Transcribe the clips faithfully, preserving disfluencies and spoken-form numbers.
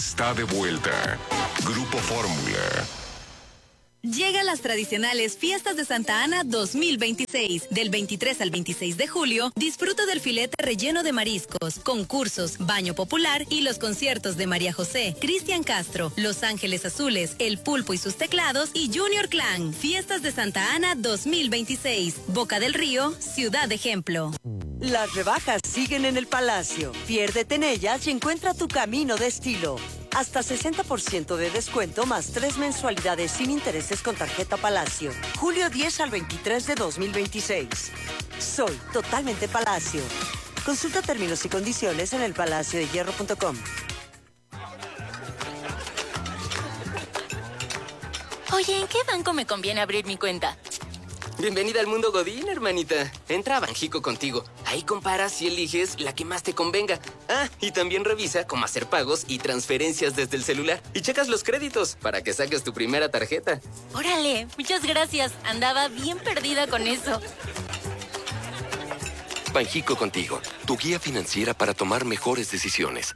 Está de vuelta. Grupo Fórmula. Llegan las tradicionales Fiestas de Santa Ana dos mil veintiséis. Del veintitrés al veintiséis de julio, disfruta del filete relleno de mariscos, concursos, baño popular y los conciertos de María José, Cristian Castro, Los Ángeles Azules, El Pulpo y sus teclados y Junior Clan. Fiestas de Santa Ana dos mil veintiséis. Boca del Río, Ciudad Ejemplo. Las rebajas siguen en el Palacio. Piérdete en ellas y encuentra tu camino de estilo. Hasta sesenta por ciento de descuento más tres mensualidades sin intereses con tarjeta Palacio. Julio diez al veintitrés de dos mil veintiséis. Soy totalmente Palacio. Consulta términos y condiciones en el palacio de hierro punto com. Oye, ¿en qué banco me conviene abrir mi cuenta? Bienvenida al mundo Godín, hermanita. Entra a Banjico contigo. Ahí comparas y eliges la que más te convenga. Ah, y también revisa cómo hacer pagos y transferencias desde el celular. Y checas los créditos para que saques tu primera tarjeta. Órale, muchas gracias. Andaba bien perdida con eso. Banjico contigo, tu guía financiera para tomar mejores decisiones.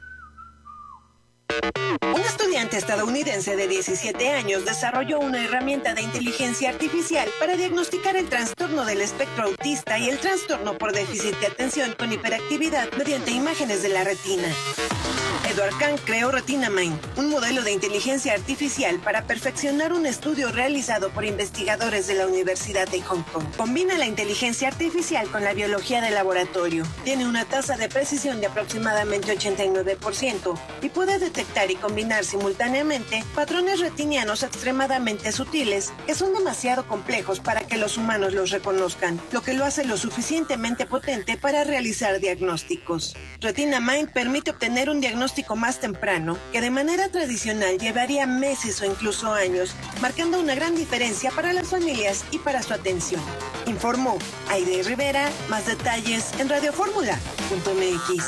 Un estudiante estadounidense de diecisiete años desarrolló una herramienta de inteligencia artificial para diagnosticar el trastorno del espectro autista y el trastorno por déficit de atención con hiperactividad mediante imágenes de la retina. Edward Kang creó RetinaMind, un modelo de inteligencia artificial para perfeccionar un estudio realizado por investigadores de la Universidad de Hong Kong. Combina la inteligencia artificial con la biología de laboratorio. Tiene una tasa de precisión de aproximadamente ochenta y nueve por ciento y puede detectar y combinar simultáneamente patrones retinianos extremadamente sutiles que son demasiado complejos para que los humanos los reconozcan, lo que lo hace lo suficientemente potente para realizar diagnósticos. RetinaMind permite obtener un diagnóstico más temprano que de manera tradicional llevaría meses o incluso años, marcando una gran diferencia para las familias y para su atención. Informó Aide Rivera. Más detalles en radioformula punto m x.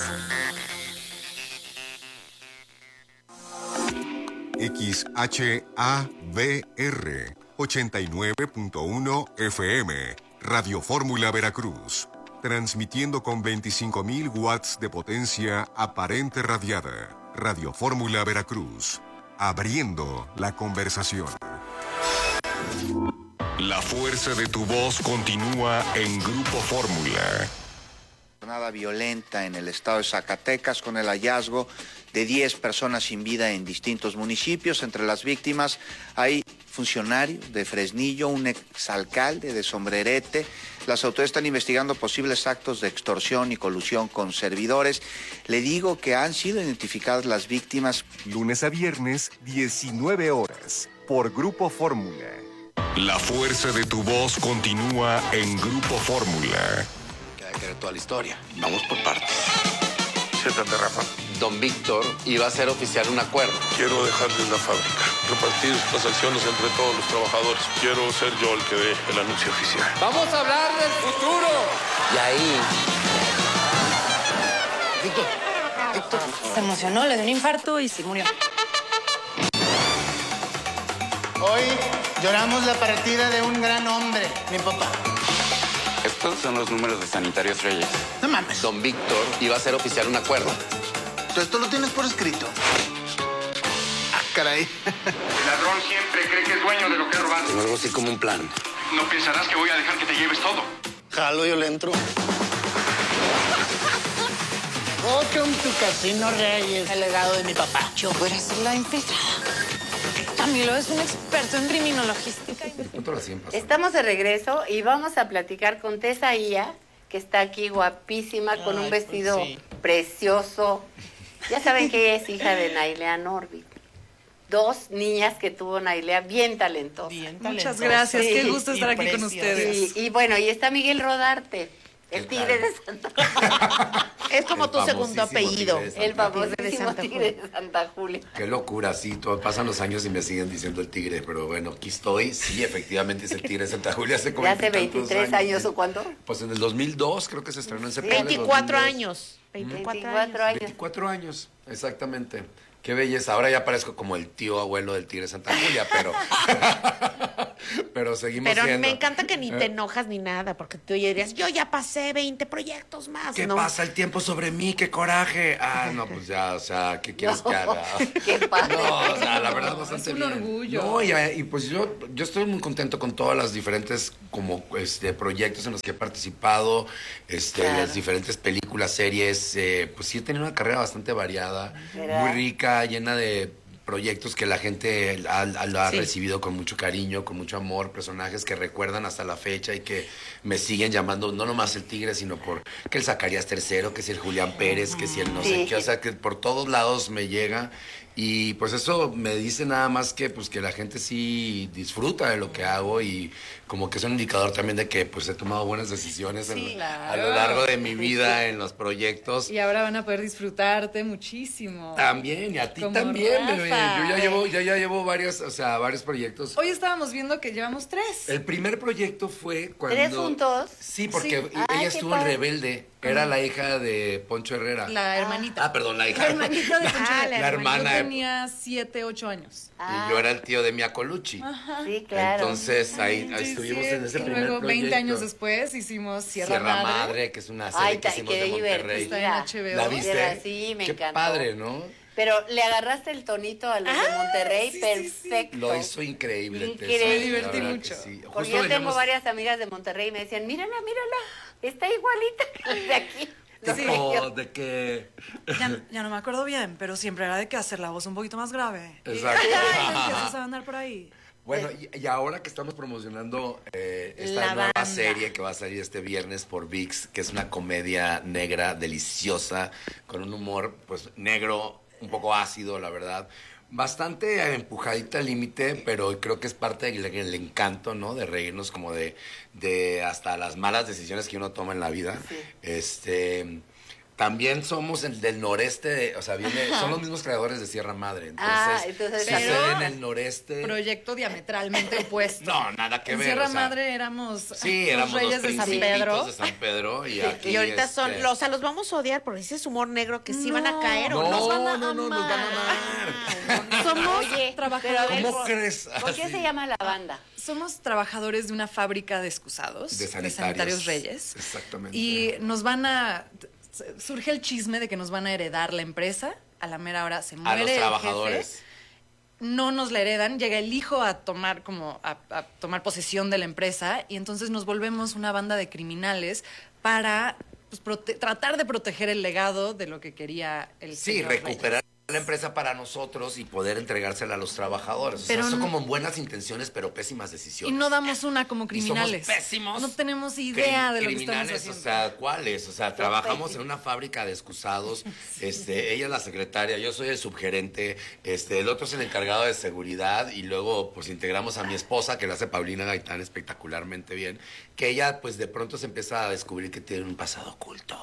X H A V R ochenta y nueve punto uno F M, Radio Fórmula Veracruz, transmitiendo con veinticinco mil watts de potencia aparente radiada. Radio Fórmula Veracruz, abriendo la conversación. La fuerza de tu voz continúa en Grupo Fórmula. Jornada violenta en el estado de Zacatecas con el hallazgo de diez personas sin vida en distintos municipios. Entre las víctimas hay funcionarios de Fresnillo, un exalcalde de Sombrerete. Las autoridades están investigando posibles actos de extorsión y colusión con servidores. Le digo que han sido identificadas las víctimas. Lunes a viernes, diecinueve horas, por Grupo Fórmula. La fuerza de tu voz continúa en Grupo Fórmula. Hay que ver toda la historia. Vamos por partes. Siéntate, Rafa. Don Víctor iba a hacer oficial un acuerdo. Quiero dejarles la fábrica, repartir las acciones entre todos los trabajadores. Quiero ser yo el que dé el anuncio oficial. ¡Vamos a hablar del futuro! Y ahí... Víctor, Víctor. Se emocionó, le dio un infarto y se murió. Hoy lloramos la partida de un gran hombre, mi papá. Estos son los números de Sanitarios Reyes. No mames. Don Víctor iba a hacer oficial un acuerdo. ¿Tú esto lo tienes por escrito? Ah, caray. El ladrón siempre cree que es dueño de lo que ha robado. Tengo algo así como un plan. No pensarás que voy a dejar que te lleves todo. Jalo, yo le entro. Welcome to Casino Reyes. El legado de mi papá. Yo voy a ser la infiltrada. Camilo es un experto en criminologística. Estamos de regreso y vamos a platicar con Tessa Ia, que está aquí guapísima, con Ay, un vestido pues sí. precioso. Ya saben que ella es hija de Nailea Norbit. Dos niñas que tuvo Nailea, bien talentosas. Bien talentosas. Muchas gracias, sí. Qué gusto estar aquí con ustedes. Y, y bueno, y está Miguel Rodarte, el tigre de Santa Julia. Es como el tu segundo apellido. El famosísimo tigre de Santa Julia. Qué locura, sí. Todo, pasan los años y me siguen diciendo el tigre, pero bueno, aquí estoy. Sí, efectivamente es el tigre de Santa Julia. Hace, como hace veintitrés años, años, ¿o cuánto? Pues en el dos mil dos creo que se estrenó en septiembre. veinticuatro años. veinticuatro años. veinticuatro años, exactamente. Qué belleza. Ahora ya parezco como el tío abuelo del tigre de Santa Julia, pero... pero seguimos Pero siendo. me encanta que ni te Eh, enojas ni nada, porque tú ya dirías, yo ya pasé veinte proyectos más. ¿Qué ¿no? pasa el tiempo sobre mí? ¡Qué coraje! Ah, no, pues ya, o sea, ¿qué quieres No, que haga? qué padre. No, o sea, la verdad, bastante Es un bien. orgullo. No, y, y pues yo, yo estoy muy contento con todas las diferentes como este proyectos en los que he participado, este, Claro. las diferentes películas, series, eh, pues sí he tenido una carrera bastante variada, ¿Verdad? muy rica, llena de proyectos que la gente ha, ha- lo ha Sí. recibido con mucho cariño, con mucho amor, personajes que recuerdan hasta la fecha y que me siguen llamando, no nomás el Tigre, sino por que el Zacarías Tercero, que si el Julián Pérez, que si el no sé Sí. qué, o sea, que por todos lados me llega. Y pues eso me dice nada más que pues que la gente sí disfruta de lo que hago y como que es un indicador también de que pues he tomado buenas decisiones en- Sí, claro. a lo largo de mi vida en los proyectos. Y ahora van a poder disfrutarte muchísimo. También, y a ti Como también, Rafa. bebé. Yo ya llevo, ya, ya llevo varios, o sea, varios proyectos. Hoy estábamos viendo que llevamos tres. El primer proyecto fue cuando... ¿Tres juntos? Sí, porque Sí. ella Ay, qué estuvo en padre. Rebelde. Era la hija de Poncho Herrera. La hermanita. Ah, perdón, la hija. La hermanita de Poncho Ah, Herrera. la hermana. Yo tenía siete, ocho años. Y yo era el tío de Mia Colucci. Sí, claro. Entonces ahí, ahí Sí, estuvimos sí, en ese y primer luego, veinte proyecto. años después, hicimos Sierra, Sierra Madre. Madre, que es una serie Ay, que ta- hicimos qué de Monterrey. divertida. Está en H B O. ¿La viste? Era- sí, me Qué encantó. padre, ¿no? Pero le agarraste el tonito a los de Monterrey, sí, sí, sí. perfecto. Lo hizo increíble. Increíble. Tessa, Me la divertí verdad mucho. que sí. Porque Justo yo tengo veníamos- varias amigas de Monterrey y me decían, mírala, mírala, está igualita que la de aquí. Lo Tipo, veía. de que... Ya, ya no me acuerdo bien, pero siempre era de que hacer la voz un poquito más grave. Exacto. Ay, empiezas a andar por ahí. Bueno, y, y ahora que estamos promocionando eh, esta La nueva banda. serie que va a salir este viernes por ViX, que es una comedia negra deliciosa, con un humor pues negro, un poco ácido, la verdad. Bastante empujadita al límite, pero creo que es parte del, del encanto, ¿no? De reírnos como de, de hasta las malas decisiones que uno toma en la vida. Sí. Este... También somos el del noreste, o sea, viene, son los mismos creadores de Sierra Madre. Entonces, Ah, entonces- sucede Pero- en el noreste. Proyecto diametralmente opuesto. No, nada que En ver. Sierra o sea, Madre éramos Sí, los éramos reyes los de San principitos Pedro. de San Pedro y aquí Y ahorita son, este, los, o sea, los vamos a odiar por ese es humor negro que sí van a No. caer o No, no. nos van a no, no, nos van a amar. Somos Oye, trabajadores. pero a ver, ¿Cómo ¿por- crees? ¿Por qué Así. se llama la banda? Somos trabajadores de una fábrica de excusados, De sanitarios. Reyes. Exactamente. Y nos van a... Surge el chisme de que nos van a heredar la empresa. A la mera hora se A muere los el trabajadores. jefe. No nos la heredan. Llega el hijo a tomar como a, a tomar posesión de la empresa y entonces nos volvemos una banda de criminales para pues, prote- tratar de proteger el legado de lo que quería el Sí, señor Reyes. recuperar la empresa para nosotros y poder entregársela a los trabajadores. O sea, Pero son no- como buenas intenciones, pero pésimas Y decisiones. no damos una como Y criminales. somos pésimos. No tenemos idea Cri- de lo que estamos criminales, haciendo. o sea, ¿cuáles? O sea, trabajamos en una fábrica de excusados. Este, ella es la secretaria, yo soy el subgerente, este, el otro es el encargado de seguridad y luego pues integramos a mi esposa que la hace Paulina Gaitán espectacularmente bien, que ella pues de pronto se empieza a descubrir que tiene un pasado oculto.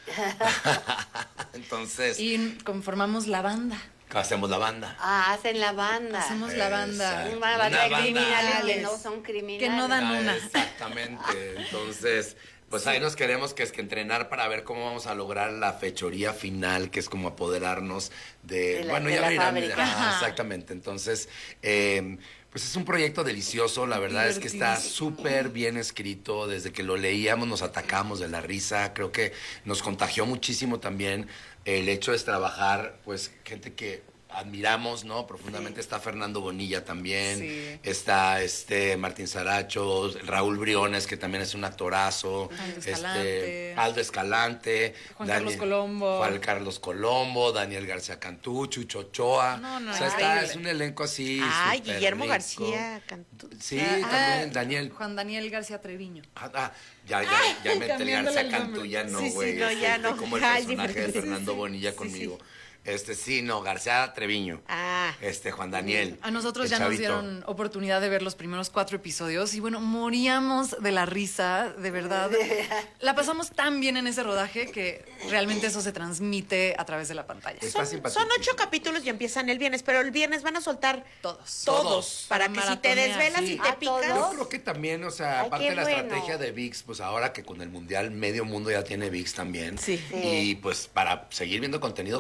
Entonces, Y conformamos la banda. hacemos la banda. Ah, hacen la banda. Hacemos la banda. Exacto. Una banda Una de banda. criminales que no son criminales. Que no dan Ah, una. Exactamente. Entonces, pues ahí nos queremos que es que entrenar para ver cómo vamos a lograr la fechoría final, que es como apoderarnos de, De la- bueno, de ya la lo irán. fábrica. Ajá, Ajá. exactamente. Entonces, eh, pues es un proyecto delicioso, la verdad es que está Divertidísimo. súper bien escrito, desde que lo leíamos nos atacamos de la risa, creo que nos contagió muchísimo también el hecho de trabajar, pues gente que admiramos, ¿no? Profundamente está Fernando Bonilla también, Sí. está este Martín Saracho, Raúl Briones, que también es un actorazo, Aldo este, Escalante. Aldo Escalante, Juan Carlos Colombo. Juan Carlos Colombo, Daniel García Cantú, Chucho Ochoa. No, no, o sea, está, increíble. es un elenco así. Ay, súper Guillermo rico. García Cantú. Sí, Ah, también, Daniel. Juan Daniel García Treviño. Ah, ah, ya, ya, ya me enteré cambiándole García el Cantú, nombre. ya no, Sí, sí, güey. no, este, ya estoy no. como el Ay, personaje de diferente. Fernando Sí, Bonilla sí, conmigo. Este, sí, no, García Treviño. Ah. Este, Juan Daniel. A nosotros el ya nos chavito. dieron oportunidad de ver los primeros cuatro episodios y bueno, moríamos de la risa, de verdad. La pasamos tan bien en ese rodaje que realmente eso se transmite a través de la pantalla. Está Son, simpaticísimo. son ocho capítulos y empiezan el viernes, pero el viernes van a soltar Todos. todos, Todos. para Para que si te maratonear, desvelas sí. y te ¿Ah, picas. todos? Yo creo que también, o sea, Ay, aparte qué de la bueno. estrategia de ViX, pues ahora que con el Mundial medio mundo ya tiene ViX también. Sí. Y pues para seguir viendo contenido que vale la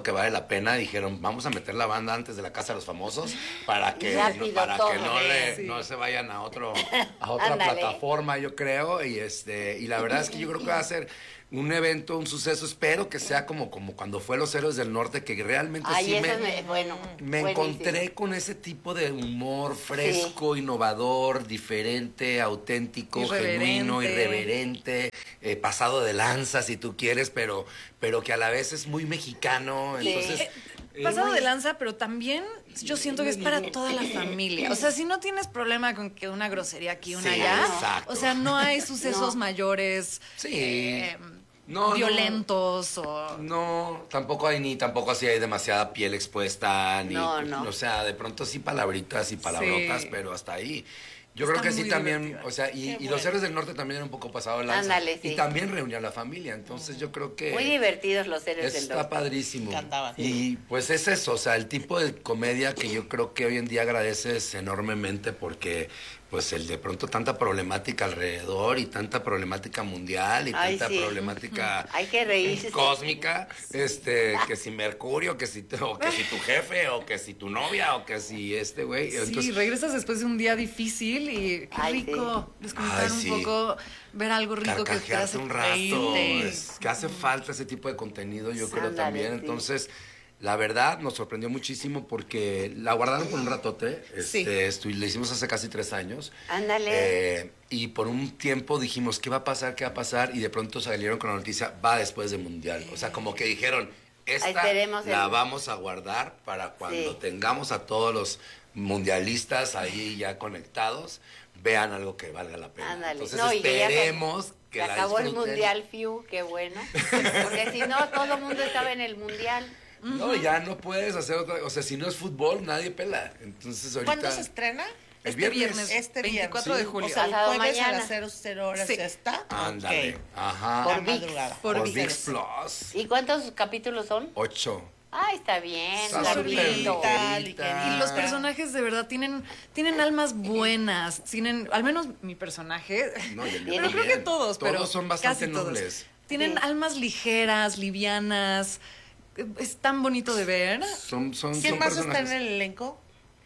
pena, dijeron, vamos a meter la banda antes de la Casa de los Famosos para que, Rápido no, para todo, que no, le, sí. no se vayan a, otro, a otra Ándale. plataforma, yo creo. Y, este, y la verdad es que yo creo que va a ser un evento, un suceso. Espero que sea como, como cuando fue Los Héroes del Norte, que realmente Ay, sí eso me, es me- bueno. me buenísimo. encontré con ese tipo de humor fresco, innovador, diferente, auténtico, Irreverente. genuino, irreverente, eh, pasado de lanza si tú quieres, pero, pero que a la vez es muy mexicano. Sí. Entonces, Eh, eh, Pasado de lanza, pero también yo siento que es para toda la familia. O sea, si no tienes problema con que una grosería aquí, una Sí, allá, exacto. o sea, no hay sucesos No. mayores Sí. eh, No, no. violentos o... No, tampoco hay ni tampoco así hay demasiada piel expuesta, ni, No, no. o sea, de pronto sí palabritas y palabrotas, Sí. pero hasta ahí. Yo Está creo que sí muy también, divertida. o sea, y, Qué y bueno. Los Héroes del Norte también era un poco pasado de lanza. Ándale, sí. Y también reunía a la familia, entonces yo creo que... Muy divertidos los héroes Eso del está norte. padrísimo. Cantaban. Y pues es eso, o sea, el tipo de comedia que yo creo que hoy en día agradeces enormemente porque pues el de pronto tanta problemática alrededor y tanta problemática mundial y Ay, tanta sí. problemática Hay que reírse. cósmica, este, que si Mercurio, que si, o que si tu jefe, o que si tu novia, o que si este güey. Sí, Entonces, regresas después de un día difícil y qué Ay, rico desconectar Ay, un sí. poco, ver algo rico que te carcajearte hace un rato, reírte. es que hace falta ese tipo de contenido, yo creo Ándale, también. sí. Entonces, la verdad nos sorprendió muchísimo porque la guardaron por un ratote, Sí. este, estu- le hicimos hace casi tres años. Ándale. Eh, y por un tiempo dijimos, ¿qué va a pasar? ¿Qué va a pasar? Y de pronto salieron con la noticia, va después del Mundial. O sea, como que dijeron, esta Esperemos el- la vamos a guardar para cuando Sí. tengamos a todos los mundialistas ahí ya conectados, vean algo que valga la pena. Ándale. Entonces No, y que ya se- esperemos que Se la acabó el disfruten. mundial, Fiu, qué bueno. Porque si no, todo el mundo estaba en el mundial. No, ya no puedes hacer otra, o sea, si no es fútbol, nadie pela. Entonces ahorita... ¿Cuándo se estrena? El Este viernes. viernes, Este viernes. veinticuatro de Sí. julio. O sea, el Pasado jueves a mañana. las cero cero horas Sí. ya está. Ándale. Ok. Ajá. La Por ViX. madrugada. Por Por ViX. ViX Plus. ¿Y cuántos capítulos son? Ocho. Ah, está bien, Está larguito. súper ligerita, ligerita. Y los personajes de verdad tienen, tienen almas buenas, tienen, al menos mi personaje, No, y el mío pero creo también. que todos, pero Todos son bastante casi todos. nobles. Tienen Sí. almas ligeras, livianas, es tan bonito de ver. Son, son, ¿Quién son más está personajes. en el elenco?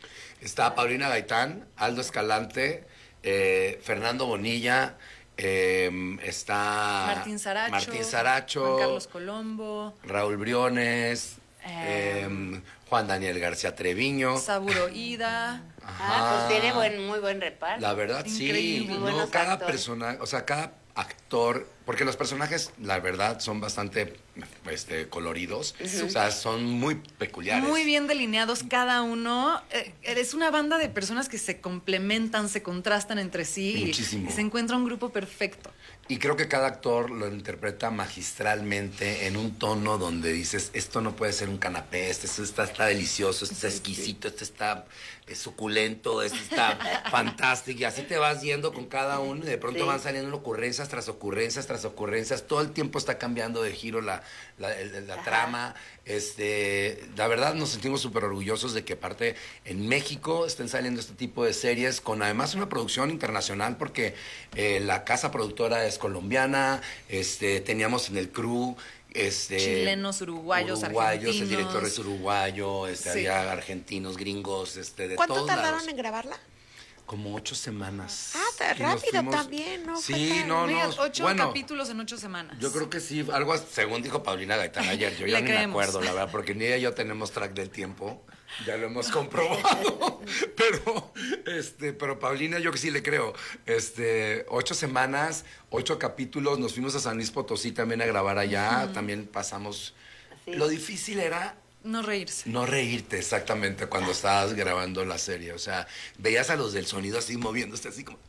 Está Paulina Gaitán, Aldo Escalante, eh, Fernando Bonilla, eh, está Martín Saracho, Martín Saracho, Juan Carlos Colombo, Raúl Briones, Eh, eh, Juan Daniel García Treviño. Saburo Ida. Ah, pues tiene buen, muy buen reparto. La verdad, Increíble. sí. Muy No, buenos cada actores. persona, o sea, cada actor, porque los personajes, la verdad, son bastante este, coloridos. O sea, son muy peculiares. Muy bien delineados cada uno. Eh, eres una banda de personas que se complementan, se contrastan entre sí y- Muchísimo. y se encuentra un grupo perfecto. Y creo que cada actor lo interpreta magistralmente en un tono donde dices, esto no puede ser un canapé, este, esto está, está delicioso, esto está exquisito, esto está eh, suculento, esto está fantástico. Y así te vas yendo con cada uno y de pronto Sí. van saliendo ocurrencias tras ocurrencias tras ocurrencias. Todo el tiempo está cambiando de giro la, la, el- la trama. Este, la verdad nos sentimos súper orgullosos de que aparte en México estén saliendo este tipo de series con además una producción internacional porque eh, la casa productora es colombiana, este, teníamos en el crew este, Chilenos, uruguayos, uruguayos, el director argentinos. es uruguayo, este, Sí. había argentinos, gringos, este, de ¿Cuánto todos tardaron lados. en grabarla? Como ocho semanas. Ah, ta- Y nos rápido fuimos- también, ¿no? Fue Sí, tan- no, no. Oigan, ocho bueno, capítulos en ocho semanas. yo creo que sí, algo as- según dijo Paulina Gaitán ayer, yo ya Le ni me creemos. acuerdo, la verdad, porque ni ella y yo tenemos track del tiempo, ya lo hemos comprobado, pero, este, pero Paulina yo que sí le creo, este, ocho semanas, ocho capítulos, nos fuimos a San Luis Potosí también a grabar allá, Ujú. también pasamos, Sí. lo difícil era No reírse. no reírte exactamente cuando estabas grabando la serie. O sea, veías a los del sonido así moviéndose así como...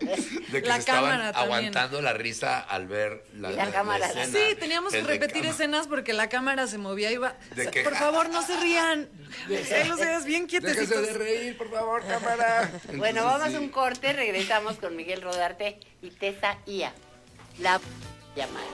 De que La se estaban cámara también. aguantando la risa al ver la, Y la cámara. escena. Sí, teníamos que El de repetir cama. escenas porque la cámara se movía y iba. De que- Por favor, no se rían. Ahí los veas bien Déjese quietecitos. de reír, por favor, cámara. Bueno, Entonces, vamos sí. a un corte, regresamos con Miguel Rodarte y Tessa Ia. La llamada.